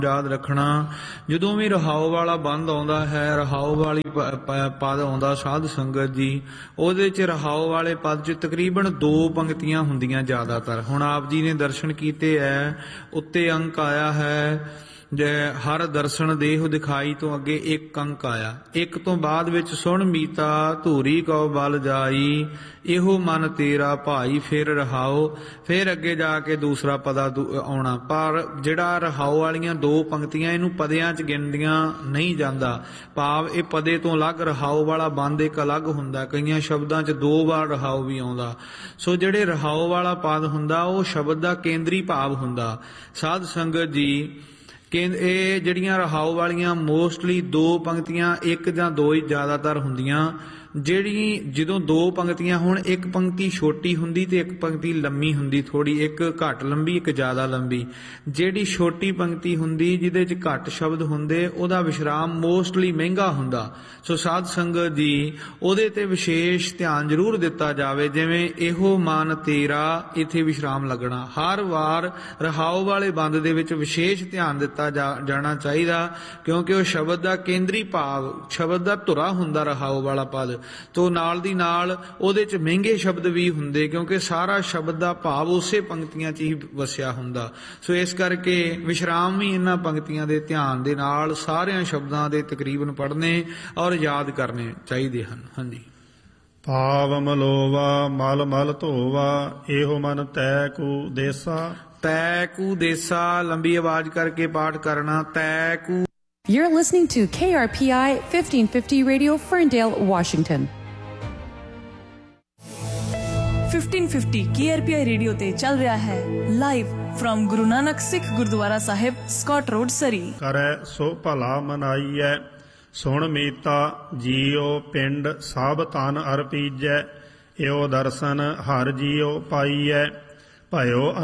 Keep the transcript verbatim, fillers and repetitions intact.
ਯਾਦ ਰੱਖਣਾ, ਜਦੋਂ ਵੀ ਰਹਾਉ ਵਾਲਾ ਬੰਦ ਆਉਂਦਾ ਹੈ, ਰਹਾਉ ਵਾਲੀ ਪਦ ਆਉਂਦਾ ਸਾਧ ਸੰਗਤ ਜੀ, ਉਹਦੇ 'ਚ ਰਹਾਉ ਵਾਲੇ ਪਦ 'ਚ ਤਕਰੀਬਨ ਦੋ ਪੰਕਤੀਆਂ ਹੁੰਦੀਆਂ ਜ਼ਿਆਦਾਤਰ। ਹੁਣ ਆਪ ਜੀ ਨੇ ਦਰਸ਼ਨ ਕੀਤੇ ਹੈ, ਉੱਤੇ ਅੰਕ ਆਇਆ ਹੈ ਜੈ ਹਰ ਦਰਸ਼ਨ ਦੇਹੁ ਦਿਖਾਈ ਤੋਂ ਅੱਗੇ ਇੱਕ ਅੰਕ ਆਇਆ। ਇੱਕ ਤੋਂ ਬਾਅਦ ਵਿੱਚ ਸੁਣ ਮੀਤਾ ਧੂਰੀ ਕਉ ਬਲ ਜਾਈ, ਇਹੋ ਮਨ ਤੇਰਾ ਭਾਈ ਫਿਰ ਰਹਾਓ, ਫਿਰ ਅੱਗੇ ਜਾ ਕੇ ਦੂਸਰਾ ਪਦਾ ਆਉਣਾ। ਪਰ ਜਿਹੜਾ ਰਹਾਓ ਵਾਲੀਆਂ ਦੋ ਪੰਕਤੀਆਂ ਇਹਨੂੰ ਪਦਿਆਂ 'ਚ ਗਿਣਦੀਆਂ ਨਹੀਂ ਜਾਂਦਾ, ਭਾਵ ਇਹ ਪਦੇ ਤੋਂ ਅਲੱਗ ਰਹਾਓ ਵਾਲਾ ਬੰਦ ਇੱਕ ਅਲੱਗ ਹੁੰਦਾ। ਕਈਆਂ ਸ਼ਬਦਾਂ 'ਚ ਦੋ ਵਾਰ ਰਹਾਓ ਵੀ ਆਉਂਦਾ। ਸੋ ਜਿਹੜੇ ਰਹਾਓ ਵਾਲਾ ਪਦ ਹੁੰਦਾ ਉਹ ਸ਼ਬਦ ਦਾ ਕੇਂਦਰੀ ਭਾਵ ਹੁੰਦਾ। ਸਾਧ ਸੰਗਤ ਜੀ, ਕਿ ਇਹ ਜਿਹੜੀਆਂ ਰਹਾਉ ਵਾਲੀਆਂ ਮੋਸਟਲੀ ਦੋ ਪੰਕਤੀਆਂ, ਇੱਕ ਜਾਂ ਦੋ ਹੀ ਜ਼ਿਆਦਾਤਰ ਹੁੰਦੀਆਂ। ਜਿਹੜੀ ਜਦੋਂ ਦੋ ਪੰਕਤੀਆਂ ਹੋਣ, ਇੱਕ ਪੰਕਤੀ ਛੋਟੀ ਹੁੰਦੀ ਤੇ ਇੱਕ ਪੰਕਤੀ ਲੰਮੀ ਹੁੰਦੀ ਥੋੜੀ, ਇੱਕ ਘੱਟ ਲੰਬੀ ਇੱਕ ਜ਼ਿਆਦਾ ਲੰਬੀ। ਜਿਹੜੀ ਛੋਟੀ ਪੰਕਤੀ ਹੁੰਦੀ ਜਿਹਦੇ 'ਚ ਘੱਟ ਸ਼ਬਦ ਹੁੰਦੇ ਉਹਦਾ ਵਿਸ਼ਰਾਮ ਮੋਸਟਲੀ ਮਹਿੰਗਾ ਹੁੰਦਾ। ਸੋ ਸਾਧ ਸੰਗਤ ਜੀ, ਉਹਦੇ ਤੇ ਵਿਸ਼ੇਸ਼ ਧਿਆਨ ਜ਼ਰੂਰ ਦਿੱਤਾ ਜਾਵੇ। ਜਿਵੇਂ ਇਹੋ ਮਨ ਤੇਰਾ, ਇੱਥੇ ਵਿਸ਼ਰਾਮ ਲੱਗਣਾ। ਹਰ ਵਾਰ ਰਹਾਉ ਵਾਲੇ ਬੰਦ ਦੇ ਵਿੱਚ ਵਿਸ਼ੇਸ਼ ਧਿਆਨ ਦਿੱਤਾ ਜਾ ਜਾਣਾ ਚਾਹੀਦਾ, ਕਿਉਂਕਿ ਉਹ ਸ਼ਬਦ ਦਾ ਕੇਂਦਰੀ ਭਾਵ, ਸ਼ਬਦ ਦਾ ਧੁਰਾ ਹੁੰਦਾ ਰਹਾਉ ਵਾਲਾ ਪਦ। ਤੋ ਨਾਲ ਦੀ ਨਾਲ ਉਹਦੇ 'ਚ ਮਹਿੰਗੇ ਸ਼ਬਦ ਵੀ ਹੁੰਦੇ, ਕਿਉਂਕਿ ਸਾਰਾ ਸ਼ਬਦ ਦਾ ਭਾਵ ਉਸੇ ਪੰਕਤੀਆਂ 'ਚ ਹੀ ਵਸਿਆ ਹੁੰਦਾ। ਸੋ ਇਸ ਕਰਕੇ ਵਿਸ਼ਰਾਮ ਵੀ ਇਹਨਾਂ ਪੰਕਤੀਆਂ ਦੇ ਧਿਆਨ ਦੇ ਨਾਲ ਸਾਰਿਆਂ ਸ਼ਬਦਾਂ ਦੇ ਤਕਰੀਬਨ ਪੜ੍ਹਨੇ ਔਰ ਯਾਦ ਕਰਨੇ ਚਾਹੀਦੇ ਹਨ। ਹਾਂਜੀ। ਭਾਵ ਮਲੋਵਾ ਮਲ ਮਲ ਧੋਵਾ, ਇਹੋ ਮਨ ਤੈ ਕੂ ਦੇਸਾ। ਤੈ ਕੂ ਦੇਸਾ ਲੰਬੀ ਆਵਾਜ਼ ਕਰਕੇ ਪਾਠ ਕਰਨਾ। ਤੈ ਕੂ। You're listening to K R P I fifteen fifty Radio, Ferndale, Washington. fifteen fifty K R P I radio ਤੇ ਚੱਲ ਰਿਹਾ ਹੈ ਲਾਈਵ ਫਰਮ ਗੁਰੂ ਨਾਨਕ ਸਿੱਖ ਗੁਰਦੁਆਰਾ ਸਾਹਿਬ, ਸਕਾਟ ਰੋਡ, ਸਰੀ। ਕਰੈ ਸੋ ਭਲਾ ਮਨਾਈਐ, ਸੁਣ ਮੀਤਾ ਜੀਓ ਪਿੰਡ ਸਭ ਤਨ ਅਰਪੀਜੈ, ਏਓ ਦਰਸ਼ਨ ਹਰ ਜੀਓ ਪਾਈਐ, ਭਇਓ